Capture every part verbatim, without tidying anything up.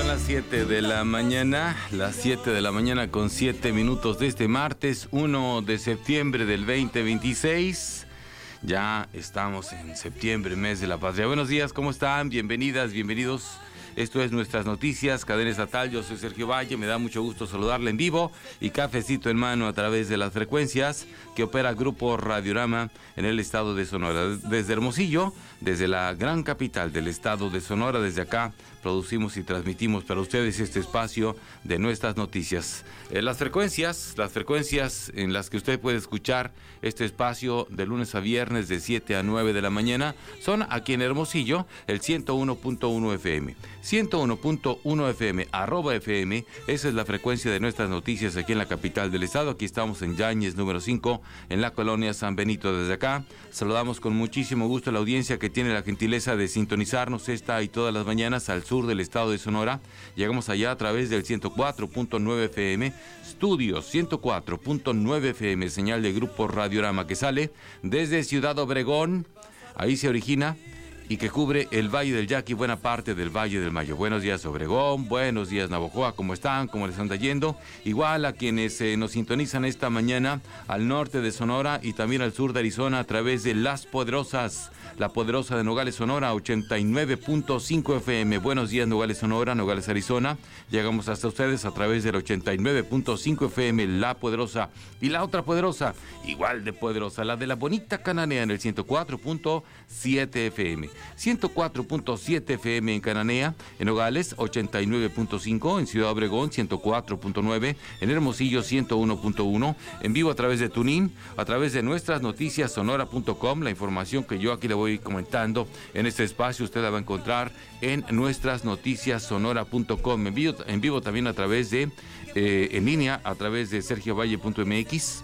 Son las siete de la mañana, las siete de la mañana con siete minutos de este martes, uno de septiembre del veinte veintiséis. Ya estamos en septiembre, mes de la patria. Buenos días, ¿cómo están? Bienvenidas, bienvenidos. Esto es Nuestras Noticias, Cadena Estatal. Yo soy Sergio Valle, me da mucho gusto saludarle en vivo y cafecito en mano a través de las frecuencias que opera Grupo Radiorama en el estado de Sonora. Desde Hermosillo, desde la gran capital del estado de Sonora, desde acá producimos y transmitimos para ustedes este espacio de Nuestras Noticias. Eh, las frecuencias, las frecuencias en las que usted puede escuchar este espacio de lunes a viernes de siete a nueve de la mañana son aquí en Hermosillo, el ciento uno punto uno F M. ciento uno punto uno F M, arroba F M, esa es la frecuencia de Nuestras Noticias aquí en la capital del estado. Aquí estamos en Yáñez número cinco, en la colonia San Benito. Desde acá saludamos con muchísimo gusto a la audiencia que tiene la gentileza de sintonizarnos esta y todas las mañanas al sur del estado de Sonora. Llegamos allá a través del ciento cuatro punto nueve F M, estudios ciento cuatro punto nueve F M, señal de Grupo Radiorama que sale desde Ciudad Obregón, ahí se origina, y que cubre el Valle del Yaqui, buena parte del Valle del Mayo. Buenos días Obregón, buenos días Navojoa, ¿cómo están? ¿Cómo les anda yendo? Igual a quienes eh, nos sintonizan esta mañana al norte de Sonora y también al sur de Arizona a través de Las Poderosas, la Poderosa de Nogales, Sonora, ochenta y nueve punto cinco F M. Buenos días Nogales, Sonora, Nogales, Arizona. Llegamos hasta ustedes a través del ochenta y nueve punto cinco F M, La Poderosa. Y la otra poderosa, igual de poderosa, la de la bonita Cananea en el ciento cuatro punto siete F M. ciento cuatro punto siete F M en Cananea, en Nogales ochenta y nueve punto cinco, en Ciudad Obregón ciento cuatro punto nueve, en Hermosillo ciento uno punto uno, en vivo a través de TuneIn, a través de Nuestras Noticias Sonora punto com. La información que yo aquí le voy comentando en este espacio usted la va a encontrar en Nuestras Noticias Sonora punto com, en vivo, en vivo también a través de, eh, en línea, a través de sergio valle punto m x.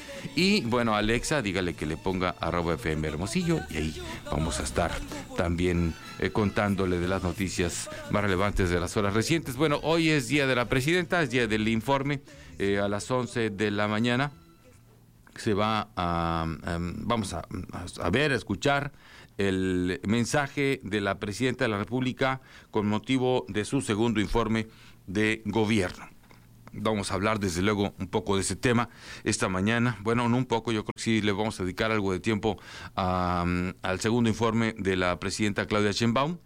Y bueno, Alexa, dígale que le ponga arroba F M Hermosillo y ahí vamos a estar también eh, contándole de las noticias más relevantes de las horas recientes. Bueno, hoy es día de la presidenta, es día del informe, eh, a las once de la mañana se va a, um, vamos a, a ver, a escuchar el mensaje de la presidenta de la República con motivo de su segundo informe de gobierno. Vamos a hablar desde luego un poco de ese tema esta mañana. Bueno, no un poco, yo creo que sí le vamos a dedicar algo de tiempo a, al segundo informe de la presidenta Claudia Sheinbaum.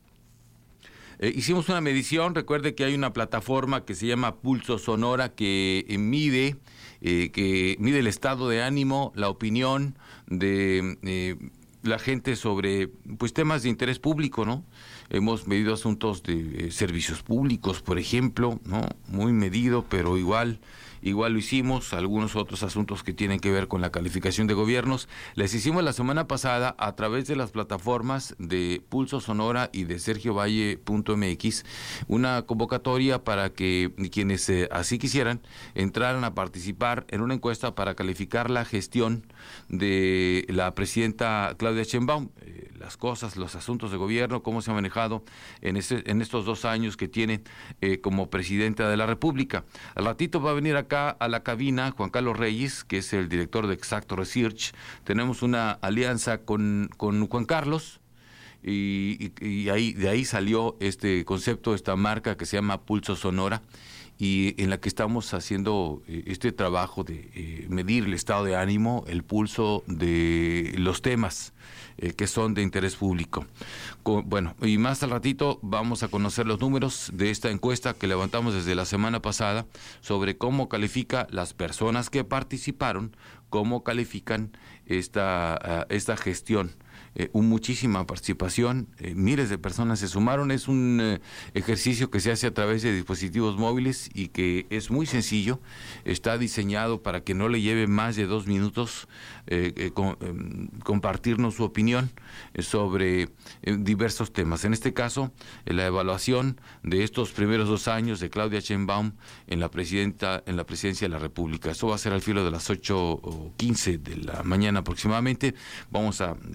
Eh, hicimos una medición, recuerde que hay una plataforma que se llama Pulso Sonora que eh, mide, eh, que mide el estado de ánimo, la opinión de eh, la gente sobre pues temas de interés público, ¿no? Hemos medido asuntos de eh, servicios públicos, por ejemplo, ¿no? Muy medido, pero igual, igual lo hicimos. Algunos otros asuntos que tienen que ver con la calificación de gobiernos. Les hicimos la semana pasada a través de las plataformas de Pulso Sonora y de sergio valle punto m x una convocatoria para que quienes eh, así quisieran entraran a participar en una encuesta para calificar la gestión de la presidenta Claudia Sheinbaum, eh, las cosas, los asuntos de gobierno, cómo se ha manejado en, este, en estos dos años que tiene eh, como presidenta de la República. Al ratito va a venir acá a la cabina Juan Carlos Reyes, que es el director de Exacto Research. Tenemos una alianza con, con Juan Carlos y, y, y ahí, de ahí salió este concepto, esta marca que se llama Pulso Sonora, y en la que estamos haciendo eh, este trabajo de eh, medir el estado de ánimo, el pulso de los temas eh, que son de interés público. Con, bueno, y más al ratito vamos a conocer los números de esta encuesta que levantamos desde la semana pasada sobre cómo califica las personas que participaron, cómo califican esta, uh, esta gestión. Eh, un, muchísima participación, eh, miles de personas se sumaron. Es un eh, ejercicio que se hace a través de dispositivos móviles y que es muy sencillo, está diseñado para que no le lleve más de dos minutos eh, eh, con, eh, compartirnos su opinión eh, sobre eh, diversos temas. En este caso, eh, la evaluación de estos primeros dos años de Claudia Sheinbaum en la presidenta, en la presidencia de la República. Eso va a ser al filo de las ocho o quince de la mañana aproximadamente. Vamos a, le voy a compartir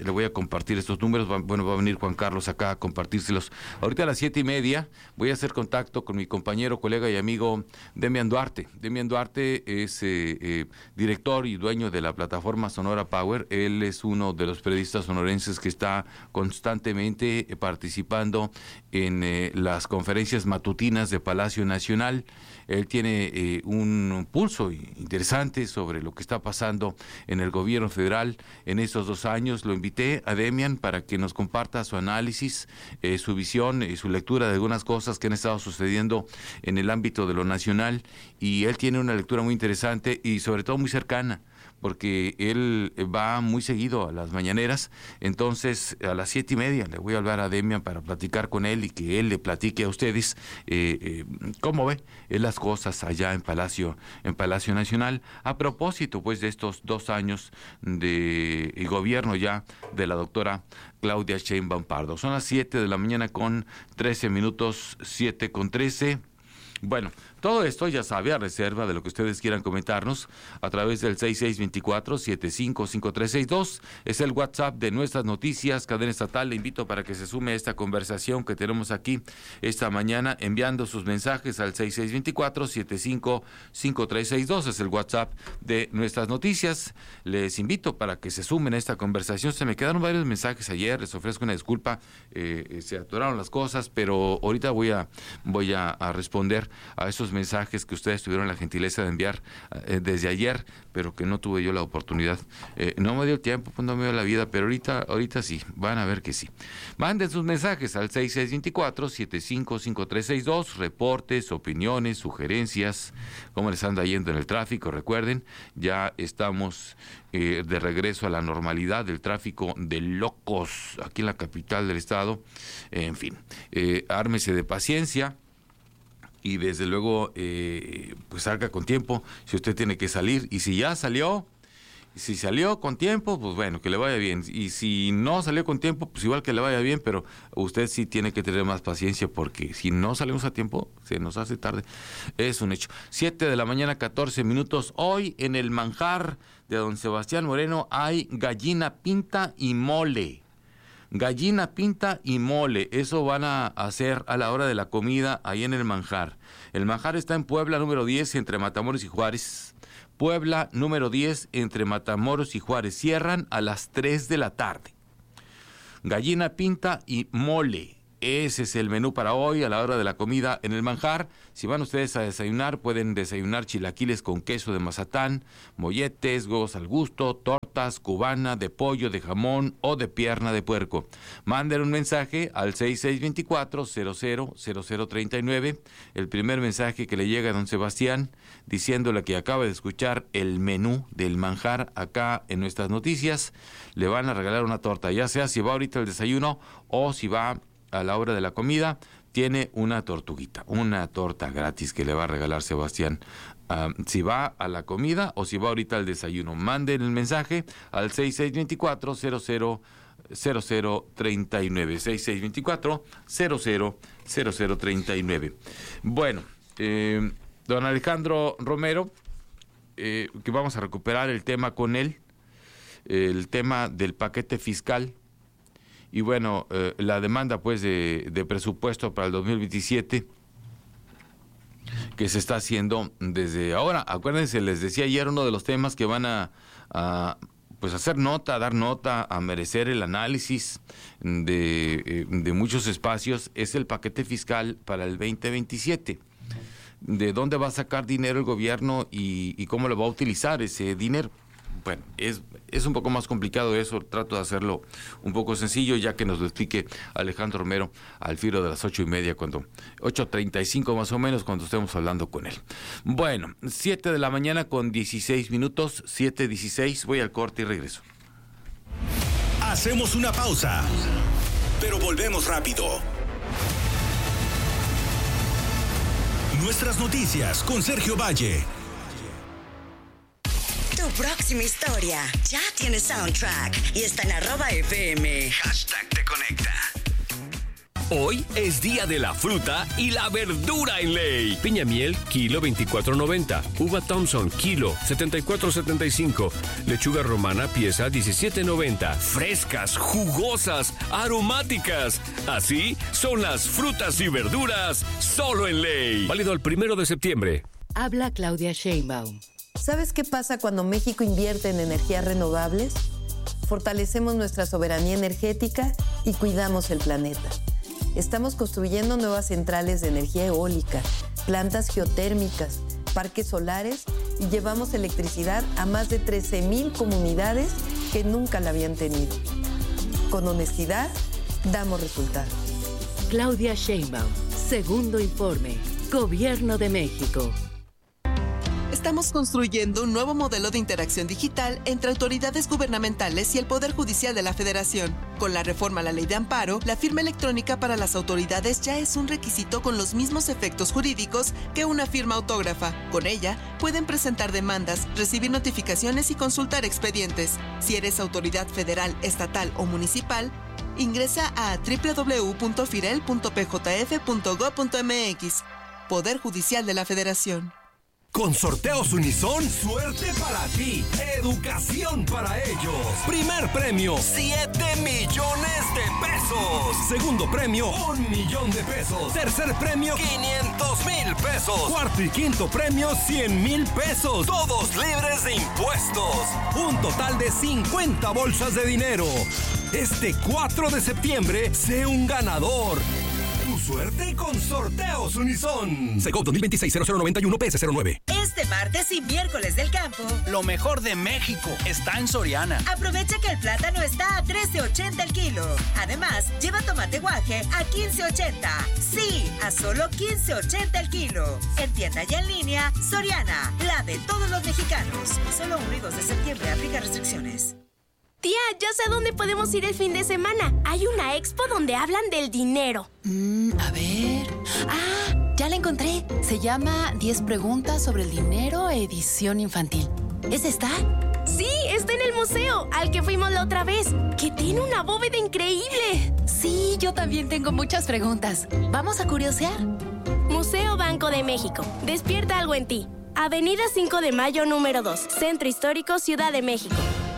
compartir estos números. Va, bueno, va a venir Juan Carlos acá a compartírselos. Ahorita a las siete y media voy a hacer contacto con mi compañero, colega y amigo Demian Duarte. Demian Duarte es eh, eh, director y dueño de la plataforma Sonora Power. Él es uno de los periodistas sonorenses que está constantemente eh, participando en eh, las conferencias matutinas de Palacio Nacional. Él tiene eh, un pulso interesante sobre lo que está pasando en el gobierno federal en estos dos años. Lo invité a Demian para que nos comparta su análisis, eh, su visión y su lectura de algunas cosas que han estado sucediendo en el ámbito de lo nacional, y él tiene una lectura muy interesante y sobre todo muy cercana, porque él va muy seguido a las mañaneras. Entonces a las siete y media le voy a hablar a Demian para platicar con él y que él le platique a ustedes eh, eh, cómo ve él las cosas allá en Palacio, en Palacio Nacional, a propósito pues de estos dos años de gobierno ya de la doctora Claudia Sheinbaum Pardo. Son las siete de la mañana con trece minutos, siete con trece. Bueno, todo esto ya sabe, a reserva de lo que ustedes quieran comentarnos a través del seis seis dos cuatro, siete cinco cinco tres seis dos. Es el WhatsApp de Nuestras Noticias, cadena estatal. Le invito para que se sume a esta conversación que tenemos aquí esta mañana, enviando sus mensajes al seis seis dos cuatro, siete cinco cinco tres seis dos. Es el WhatsApp de Nuestras Noticias. Les invito para que se sumen a esta conversación. Se me quedaron varios mensajes ayer, les ofrezco una disculpa, eh, se atoraron las cosas, pero ahorita voy a, voy a, a responder a esos mensajes que ustedes tuvieron la gentileza de enviar eh, desde ayer, pero que no tuve yo la oportunidad. Eh, no me dio el tiempo, pues no me dio la vida, pero ahorita, ahorita sí, van a ver que sí. Manden sus mensajes al seis seis dos cuatro, siete cinco cinco tres seis dos, reportes, opiniones, sugerencias, cómo les anda yendo en el tráfico. Recuerden, ya estamos eh, de regreso a la normalidad del tráfico de locos aquí en la capital del estado. Eh, en fin, eh, ármese de paciencia. Y desde luego, eh, pues salga con tiempo, si usted tiene que salir. Y si ya salió, si salió con tiempo, pues bueno, que le vaya bien. Y si no salió con tiempo, pues igual que le vaya bien, pero usted sí tiene que tener más paciencia, porque si no salimos a tiempo, se nos hace tarde. Es un hecho. Siete de la mañana, catorce minutos. Hoy en el manjar de don Sebastián Moreno hay gallina pinta y mole. Gallina pinta y mole, eso van a hacer a la hora de la comida ahí en el manjar. El manjar está en Puebla número diez entre Matamoros y Juárez. Puebla número diez entre Matamoros y Juárez. Cierran a las tres de la tarde. Gallina pinta y mole. Ese es el menú para hoy a la hora de la comida en el manjar. Si van ustedes a desayunar, pueden desayunar chilaquiles con queso de Mazatán, molletes, huevos al gusto, tortas, cubana, de pollo, de jamón o de pierna de puerco. Manden un mensaje al seis seis dos cuatro, cero cero cero cero tres nueve. El primer mensaje que le llega a don Sebastián, diciéndole que acaba de escuchar el menú del manjar acá en Nuestras Noticias, le van a regalar una torta, ya sea si va ahorita al desayuno o si va a la hora de la comida, tiene una tortuguita, una torta gratis que le va a regalar Sebastián. Uh, si va a la comida o si va ahorita al desayuno, manden el mensaje al seis seis dos cuatro, cero cero cero cero tres nueve, seis seis dos cuatro, cero cero cero cero tres nueve. Bueno, eh, don Alejandro Romero, eh, que vamos a recuperar el tema con él, el tema del paquete fiscal. Y bueno, eh, la demanda pues de, de presupuesto para el dos mil veintisiete que se está haciendo desde ahora. Acuérdense, les decía ayer, uno de los temas que van a, a pues hacer nota, a dar nota, a merecer el análisis de, de muchos espacios, es el paquete fiscal para el veinte veintisiete. ¿De dónde va a sacar dinero el gobierno y, y cómo lo va a utilizar ese dinero? Bueno, es, es un poco más complicado eso, trato de hacerlo un poco sencillo, ya que nos lo explique Alejandro Romero al filo de las ocho y media, cuando, ocho treinta y cinco más o menos, cuando estemos hablando con él. Bueno, siete de la mañana con dieciséis minutos, siete dieciséis, voy al corte y regreso. Hacemos una pausa, pero volvemos rápido. Nuestras Noticias con Sergio Valle. Tu próxima historia ya tiene soundtrack y está en arroba F M. Hashtag te conecta. Hoy es día de la fruta y la verdura en Ley. Piña miel, kilo veinticuatro noventa. Uva Thompson, kilo setenta y cuatro setenta y cinco. Lechuga romana, pieza diecisiete noventa. Frescas, jugosas, aromáticas. Así son las frutas y verduras solo en Ley. Válido el primero de septiembre. Habla Claudia Sheinbaum. ¿Sabes qué pasa cuando México invierte en energías renovables? Fortalecemos nuestra soberanía energética y cuidamos el planeta. Estamos construyendo nuevas centrales de energía eólica, plantas geotérmicas, parques solares y llevamos electricidad a más de trece mil comunidades que nunca la habían tenido. Con honestidad, damos resultados. Claudia Sheinbaum, segundo informe, Gobierno de México. Estamos construyendo un nuevo modelo de interacción digital entre autoridades gubernamentales y el Poder Judicial de la Federación. Con la reforma a la Ley de Amparo, la firma electrónica para las autoridades ya es un requisito con los mismos efectos jurídicos que una firma autógrafa. Con ella, pueden presentar demandas, recibir notificaciones y consultar expedientes. Si eres autoridad federal, estatal o municipal, ingresa a doble u doble u doble u punto firel punto p j f punto gob punto m x. Poder Judicial de la Federación. Con Sorteos Unison, suerte para ti, educación para ellos. Primer premio, siete millones de pesos. Segundo premio, un millón de pesos. Tercer premio, quinientos mil pesos. Cuarto y quinto premio, cien mil pesos. Todos libres de impuestos. Un total de cincuenta bolsas de dinero. Este cuatro de septiembre, sé un ganador. Tu suerte con Sorteos Unison. Segov dos mil veintiséis cero cero noventa y uno P S cero nueve. Este martes y miércoles del campo, lo mejor de México está en Soriana. Aprovecha que el plátano está a trece ochenta el kilo. Además, lleva tomate guaje a quince ochenta. Sí, a solo quince ochenta el kilo. En tienda y en línea, Soriana, la de todos los mexicanos. Solo uno y dos de septiembre, aplica restricciones. Tía, ya sé dónde podemos ir el fin de semana. Hay una expo donde hablan del dinero. Mm, a ver... Ah, ya la encontré. Se llama diez preguntas sobre el dinero, edición infantil. ¿Es esta? Sí, está en el museo, al que fuimos la otra vez, que tiene una bóveda increíble. Sí, yo también tengo muchas preguntas. ¿Vamos a curiosear? Museo Banco de México. Despierta algo en ti. Avenida cinco de mayo, número dos. Centro Histórico, Ciudad de México.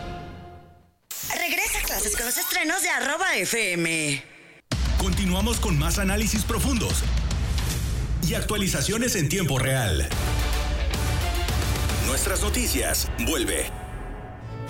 Regresa a clases con los estrenos de arroba F M. Continuamos con más análisis profundos y actualizaciones en tiempo real. Nuestras noticias vuelve.